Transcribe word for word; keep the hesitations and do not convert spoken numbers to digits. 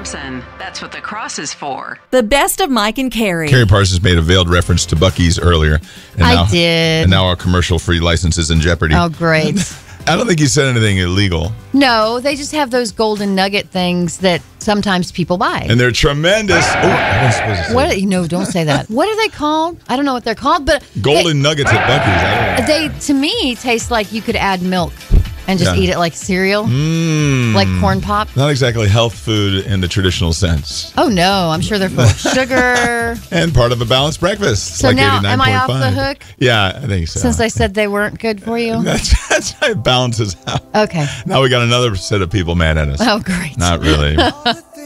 Thompson. That's what the cross is for. The best of Mike and Carrie. Carrie Parsons made a veiled reference to Buc-ee's earlier. And I now, did. And now our commercial-free license is in jeopardy. Oh, great. I don't think he said anything illegal. No, they just have those golden nugget things that sometimes people buy. And they're tremendous. Oh, I wasn't supposed to say What? that. No, don't say that. What are they called? I don't know what they're called, but Golden nuggets at Buc-ee's. I don't know. they, they to me taste like you could add milk and just Yeah. eat it like cereal, Mm. like corn pop. Not exactly health food in the traditional sense. Oh no, I'm sure they're full of sugar. And part of a balanced breakfast. So like now, am I off the eighty-nine point five. hook? Yeah, I think so. Since I said they weren't good for you. That's, that's how it balances out. Okay. Now we got another set of people mad at us. Oh, great. Not really.